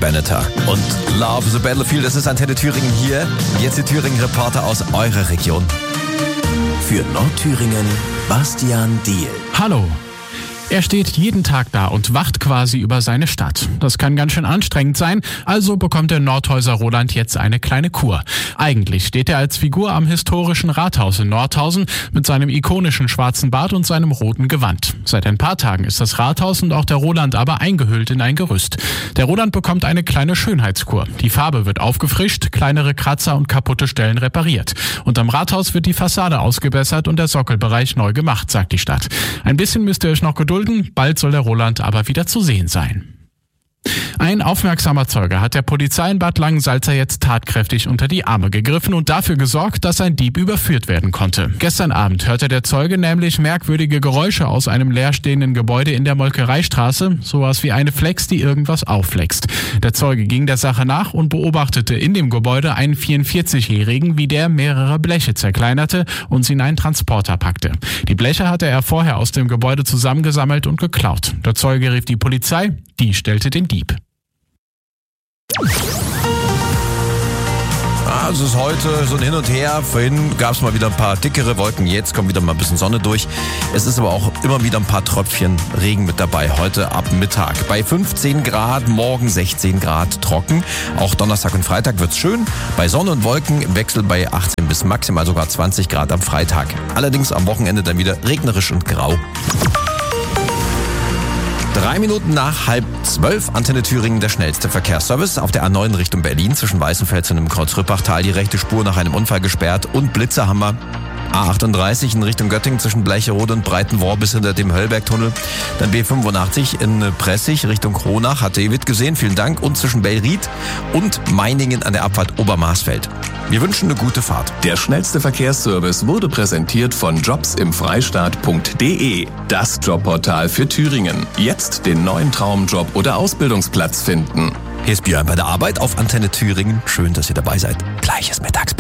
Benatar und Love the Battlefield. Das ist Antenne Thüringen hier. Jetzt die Thüringen-Reporter aus eurer Region. Für Nordthüringen, Bastian Diehl. Hallo. Er steht jeden Tag da und wacht quasi über seine Stadt. Das kann ganz schön anstrengend sein, also bekommt der Nordhäuser Roland jetzt eine kleine Kur. Eigentlich steht er als Figur am historischen Rathaus in Nordhausen mit seinem ikonischen schwarzen Bart und seinem roten Gewand. Seit ein paar Tagen ist das Rathaus und auch der Roland aber eingehüllt in ein Gerüst. Der Roland bekommt eine kleine Schönheitskur. Die Farbe wird aufgefrischt, kleinere Kratzer und kaputte Stellen repariert. Und am Rathaus wird die Fassade ausgebessert und der Sockelbereich neu gemacht, sagt die Stadt. Ein bisschen müsst ihr euch noch gedulden. Bald soll der Roland aber wieder zu sehen sein. Ein aufmerksamer Zeuge hat der Polizei in Bad Langensalza jetzt tatkräftig unter die Arme gegriffen und dafür gesorgt, dass ein Dieb überführt werden konnte. Gestern Abend hörte der Zeuge nämlich merkwürdige Geräusche aus einem leerstehenden Gebäude in der Molkereistraße, sowas wie eine Flex, die irgendwas aufflext. Der Zeuge ging der Sache nach und beobachtete in dem Gebäude einen 44-Jährigen, wie der mehrere Bleche zerkleinerte und sie in einen Transporter packte. Die Bleche hatte er vorher aus dem Gebäude zusammengesammelt und geklaut. Der Zeuge rief die Polizei, die stellte den Dieb. Es ist heute so ein Hin und Her. Vorhin gab es mal wieder ein paar dickere Wolken. Jetzt kommt wieder mal ein bisschen Sonne durch. Es ist aber auch immer wieder ein paar Tröpfchen Regen mit dabei. Heute ab Mittag. Bei 15 Grad, morgen 16 Grad trocken. Auch Donnerstag und Freitag wird's schön. Bei Sonne und Wolken im Wechsel bei 18 bis maximal sogar 20 Grad am Freitag. Allerdings am Wochenende dann wieder regnerisch und grau. 3 Minuten nach 11:30, Antenne Thüringen, der schnellste Verkehrsservice. Auf der A9 Richtung Berlin zwischen Weißenfels und dem Kreuz-Rüppachtal die rechte Spur nach einem Unfall gesperrt und Blitzerhammer. A38 in Richtung Göttingen zwischen Bleicherode und Breitenwohr bis hinter dem Höllbergtunnel. Dann B85 in Pressig Richtung Kronach, hat David gesehen, vielen Dank. Und zwischen Bellried und Meiningen an der Abfahrt Obermarsfeld. Wir wünschen eine gute Fahrt. Der schnellste Verkehrsservice wurde präsentiert von jobsimfreistaat.de, das Jobportal für Thüringen. Jetzt den neuen Traumjob oder Ausbildungsplatz finden. Hier ist Björn bei der Arbeit auf Antenne Thüringen. Schön, dass ihr dabei seid. Gleiches Mittagsbild.